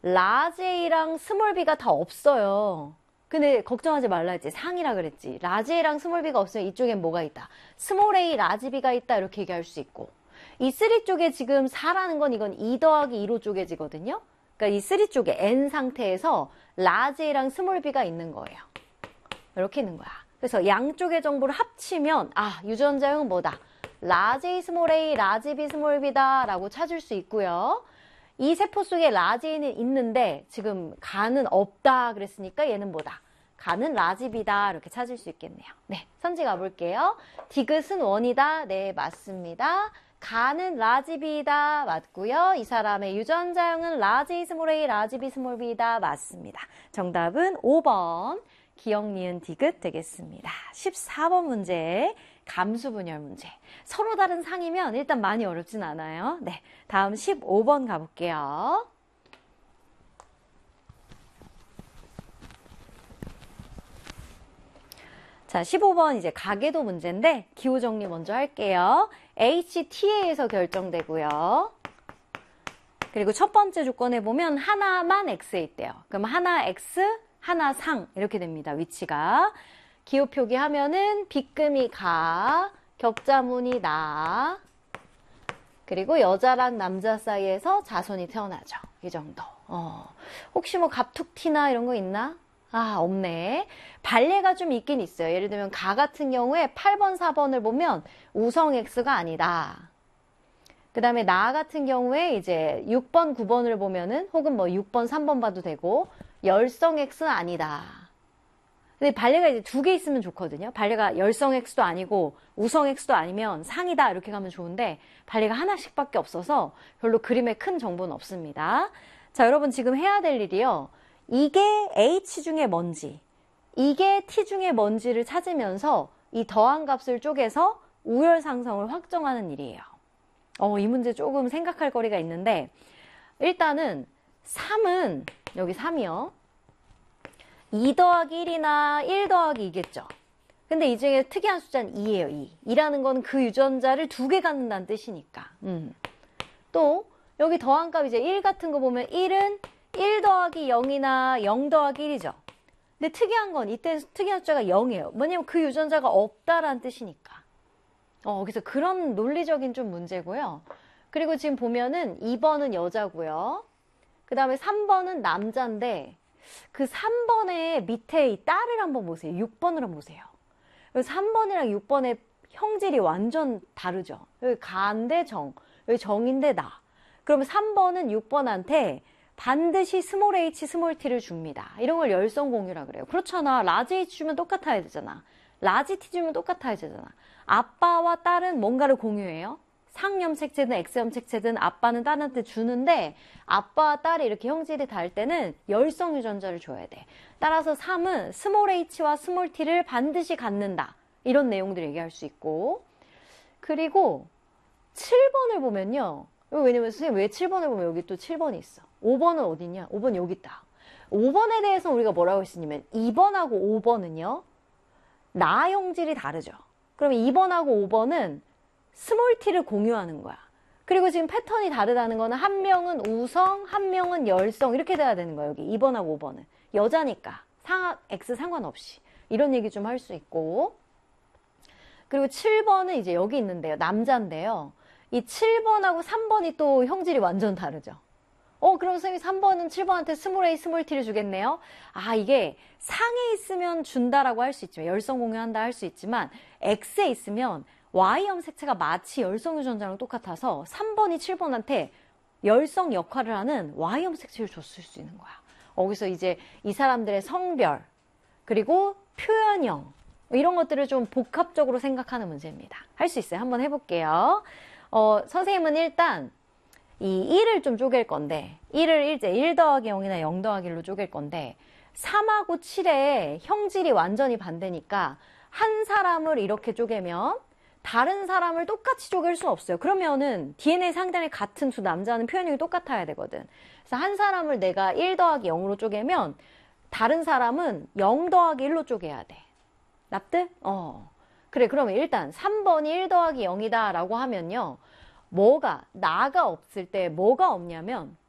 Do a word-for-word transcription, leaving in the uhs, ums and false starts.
라지 A랑 스몰 b가 다 없어요. 근데 걱정하지 말라 했지. 상이라 그랬지. 라지 A랑 스몰 b가 없으면 이쪽엔 뭐가 있다. 스몰 A, 라지 B가 있다. 이렇게 얘기할 수 있고. 이 쓰리 쪽에 지금 사라는 건 이건 이 더하기 이로 쪼개지거든요. 그러니까 이 쓰리 쪽에 N 상태에서 라지 A랑 스몰 b가 있는 거예요. 이렇게 있는 거야. 그래서 양쪽의 정보를 합치면 아, 유전자형은 뭐다. 라지 A, 스몰 A, 라지 B, 스몰 B다 라고 찾을 수 있고요. 이 세포 속에 라지 A는 있는데 지금 간은 없다 그랬으니까 얘는 뭐다? 간은 라지 B다 이렇게 찾을 수 있겠네요. 네, 선지 가볼게요. 디귿은 원이다. 네, 맞습니다. 간은 라지 B다. 맞고요. 이 사람의 유전자형은 라지 A, 스몰 A, 라지 B, 스몰 B다. 맞습니다. 정답은 오 번 기억, 니은, 디귿 되겠습니다. 십사 번 문제. 감수 분열 문제. 서로 다른 상이면 일단 많이 어렵진 않아요. 네, 다음 십오 번 가볼게요. 자, 십오 번 이제 가계도 문제인데 기호 정리 먼저 할게요. 에이치 티 에이에서 결정되고요. 그리고 첫 번째 조건에 보면 하나만 X에 있대요. 그럼 하나 X, 하나 상 이렇게 됩니다. 위치가. 기호 표기하면은 빗금이 가, 격자문이 나, 그리고 여자랑 남자 사이에서 자손이 태어나죠. 이 정도. 어. 혹시 뭐 갑툭튀나 이런 거 있나? 아, 없네. 발레가 좀 있긴 있어요. 예를 들면 가 같은 경우에 팔 번, 사 번을 보면 우성 X가 아니다. 그 다음에 나 같은 경우에 이제 육 번, 구 번을 보면은 혹은 뭐 육 번, 삼 번 봐도 되고 열성 X는 아니다. 근데 발레가 이제 두 개 있으면 좋거든요. 발레가 열성 X도 아니고 우성 X도 아니면 상이다 이렇게 가면 좋은데 발레가 하나씩밖에 없어서 별로 그림에 큰 정보는 없습니다. 자, 여러분 지금 해야 될 일이요. 이게 H 중에 뭔지, 이게 T 중에 뭔지를 찾으면서 이 더한 값을 쪼개서 우열 상성을 확정하는 일이에요. 어, 이 문제 조금 생각할 거리가 있는데 일단은 삼은 여기 삼이요. 이 더하기 일이나 일 더하기 이겠죠. 근데 이 중에 특이한 숫자는 이예요. 이. 이라는 건 그 유전자를 두 개 갖는다는 뜻이니까. 음. 또 여기 더한 값 이제 일 같은 거 보면 일은 일 더하기 영이나 영 더하기 일이죠. 근데 특이한 건 이때 특이한 숫자가 영이에요. 뭐냐면 그 유전자가 없다라는 뜻이니까. 어, 그래서 그런 논리적인 좀 문제고요. 그리고 지금 보면은 이 번은 여자고요. 그 다음에 삼 번은 남자인데 그 삼 번의 밑에 이 딸을 한번 보세요. 육 번을 한번 보세요. 삼 번이랑 육 번의 형질이 완전 다르죠. 여기 가인데 정, 여기 정인데 나. 그러면 삼 번은 육 번한테 반드시 스몰 h, 스몰 t를 줍니다. 이런 걸 열성 공유라 그래요. 그렇잖아. 라지 h 주면 똑같아야 되잖아. 라지 t 주면 똑같아야 되잖아. 아빠와 딸은 뭔가를 공유해요. 상염색체든 X염색체든 아빠는 딸한테 주는데 아빠와 딸이 이렇게 형질이 닿을 때는 열성 유전자를 줘야 돼. 따라서 삼은 스몰 h와 스몰 t를 반드시 갖는다. 이런 내용들을 얘기할 수 있고, 그리고 칠 번을 보면요. 왜냐면 선생님 왜 칠 번을 보면 여기 또 칠 번이 있어. 오 번은 어디 있냐? 오 번 여기 있다. 오 번에 대해서 우리가 뭐라고 했으냐면 이 번하고 오 번은요. 나 형질이 다르죠. 그럼 이 번하고 오 번은 스몰 t를 공유하는 거야. 그리고 지금 패턴이 다르다는 거는 한 명은 우성, 한 명은 열성 이렇게 돼야 되는 거야. 여기 이 번하고 오 번은. 여자니까 상, X 상관없이 이런 얘기 좀 할 수 있고, 그리고 칠 번은 이제 여기 있는데요. 남자인데요. 이 칠 번하고 삼 번이 또 형질이 완전 다르죠. 어, 그럼 선생님이 삼 번은 칠 번한테 스몰 A, 스몰 T를 주겠네요. 아, 이게 상에 있으면 준다라고 할 수 있지만, 열성 공유한다 할 수 있지만 X에 있으면 Y염색체가 마치 열성 유전자랑 똑같아서 삼 번이 칠 번한테 열성 역할을 하는 Y염색체를 줬을 수 있는 거야. 여기서 이제 이 사람들의 성별, 그리고 표현형, 이런 것들을 좀 복합적으로 생각하는 문제입니다. 할 수 있어요. 한번 해볼게요. 어, 선생님은 일단 이 일을 좀 쪼갤 건데, 일을 이제 일 더하기 영이나 영 더하기 일로 쪼갤 건데, 삼하고 칠의 형질이 완전히 반대니까 한 사람을 이렇게 쪼개면 다른 사람을 똑같이 쪼갤 수 없어요. 그러면은 디엔에이 상당히 같은 두 남자는 표현력이 똑같아야 되거든. 그래서 한 사람을 내가 일 더하기 영으로 쪼개면 다른 사람은 영 더하기 일로 쪼개야 돼. 납득? 어. 그래, 그러면 일단 삼 번이 일 더하기 영이다 라고 하면요. 뭐가, 나가 없을 때 뭐가 없냐면